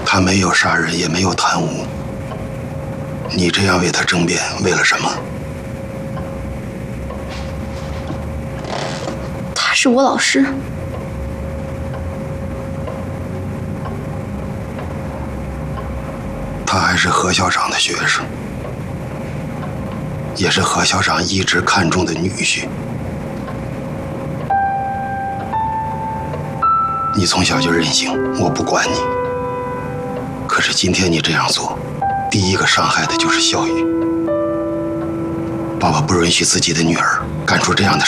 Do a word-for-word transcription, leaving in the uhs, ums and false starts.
他没有杀人，也没有贪污。你这样为他争辩，为了什么？ 他是我老师。 他还是何校长的学生，也是何校长一直看重的女婿。你从小就任性，我不管你。可是今天你这样做，第一个伤害的就是孝宇。爸爸不允许自己的女儿干出这样的事。